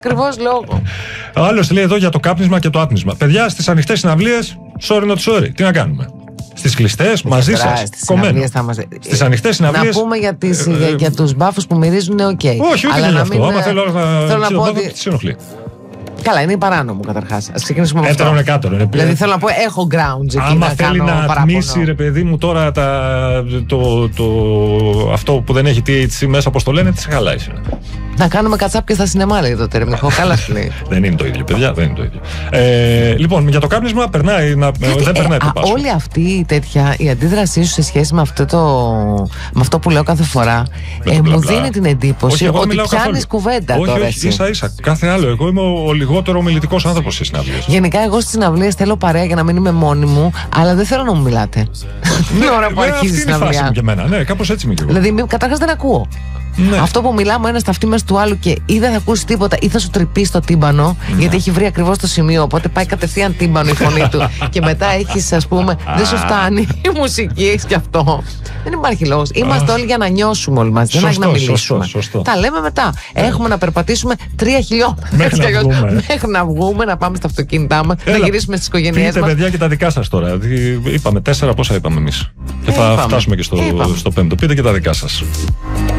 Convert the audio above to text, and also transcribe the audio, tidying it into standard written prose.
Ακριβώς λόγο. Ο άλλος λέει εδώ για το κάπνισμα και το άπνισμα. Παιδιά, στις ανοιχτές συναυλίες, sorry not sorry. Τι να κάνουμε. Στις κλειστές, μαζί σας, κομμένο. Στις ανοιχτές συναυλίες. Να πούμε για τους μπάφους που μυρίζουν, οκ. Όχι, ούτε για αυτό. Άμα θέλω να πω ότι τι ενοχλεί. Καλά, είναι παράνομο καταρχάς. Ας ξεκινήσουμε με αυτό. Έτερον εκάτερον. Δηλαδή θέλω να πω, έχω grounds εκεί. Άμα θέλει να τμήσει, ρε παιδί μου, τώρα αυτό που δεν έχει THC μέσα, όπως το λένε, τι σε χαλάει. Να κάνουμε κατσάπ στα σινεμά, λέει τότε. Καλά σου λέει. Δεν είναι το ίδιο, παιδιά, δεν είναι το ίδιο. Λοιπόν, για το κάπνισμα περνάει, δεν περνάει το πάσο. Όλη αυτή η αντίδρασή σου σε σχέση με αυτό που λέω κάθε φορά μου δίνει την εντύπωση ότι πιάνεις κουβέντα τώρα. Όχι, ίσα-ίσα. Κάθε άλλο. Εγώ είμαι ο λιγότερο ομιλητικός άνθρωπος στις συναυλίες. Γενικά, εγώ στις συναυλίες θέλω παρέα για να μην είμαι μόνη μου, αλλά δεν θέλω να μου μιλάτε. Την ώρα που αρχίζει η συναυλία. Ναι, κάπως έτσι είμαι και εγώ. Δηλαδή, καταρχάς δεν ακούω. Ναι. Αυτό που μιλάμε ένα στα αυτή μέσα του άλλου και ή δεν θα ακούσει τίποτα ή θα σου τρυπήσει το τύμπανο, γιατί έχει βρει ακριβώς το σημείο. Οπότε πάει κατευθείαν τύμπανο η φωνή του. Και μετά έχεις, ας πούμε, δεν σου φτάνει η μουσική, έχεις και αυτό. Δεν υπάρχει λόγος. Είμαστε όλοι για να νιώσουμε όλοι μαζί. Δεν έχει να μιλήσουμε. Σωστό. Τα λέμε μετά. Έχουμε να περπατήσουμε 3 χιλιόμετρα μέχρι να βγούμε, να πάμε στα αυτοκίνητά μας, να γυρίσουμε στις οικογένειές μας. Παιδιά, και τα δικά σας τώρα. Είπαμε 4, πόσα είπαμε εμείς. Και θα φτάσουμε και στο 5ο. Πείτε και τα δικά σας.